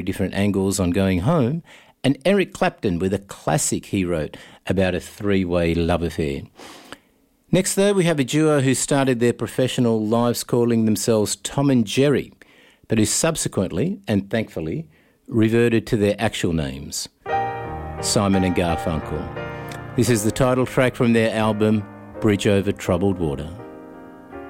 different angles on Going Home, and Eric Clapton with a classic he wrote about a three-way love affair. Next, though, we have a duo who started their professional lives calling themselves Tom and Jerry, but who subsequently, and thankfully, reverted to their actual names, Simon and Garfunkel. This is the title track from their album, Bridge Over Troubled Water.